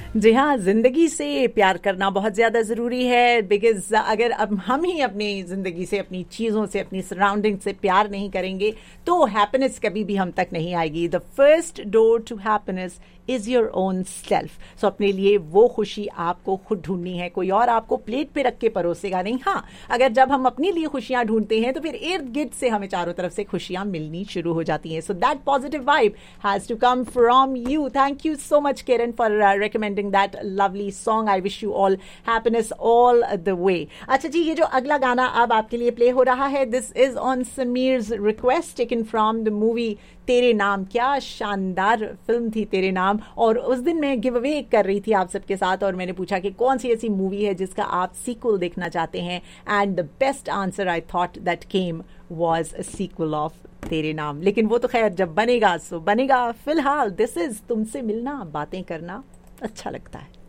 जी हाँ, जिंदगी से प्यार करना बहुत ज्यादा जरूरी है, बिकॉज अगर अब हम ही अपनी जिंदगी से, अपनी चीजों से, अपनी सराउंडिंग से प्यार नहीं करेंगे तो हैप्पीनेस कभी भी हम तक नहीं आएगी. The first door to happiness is your own self. सो अपने लिए वो खुशी आपको खुद ढूंढनी है, कोई और आपको प्लेट पे रख के परोसेगा नहीं. हाँ, अगर जब हम अपने लिए खुशियां ढूंढते हैं तो फिर इर्द गिर्द से हमें चारों तरफ से खुशियां मिलनी शुरू हो जाती हैं. So that positive vibe has to come from you. Thank you so much, Kiran, for recommending that lovely song. I wish you all happiness all the way. अच्छा जी, ये जो अगला गाना अब आपके लिए प्ले हो रहा है, this is on Sameer's request, taken from the movie तेरे नाम. क्या शानदार फिल्म थी तेरे नाम. और उस दिन मैं गिव अवे कर रही थी आप सबके साथ और मैंने पूछा कि कौन सी ऐसी मूवी है जिसका आप सीक्वल देखना चाहते हैं, and the best answer I thought that came was a sequel of तेरे नाम. लेकिन वो तो खैर जब बनेगा सो बनेगा. फिलहाल दिस इज तुमसे मिलना, बातें करना अच्छा लगता है.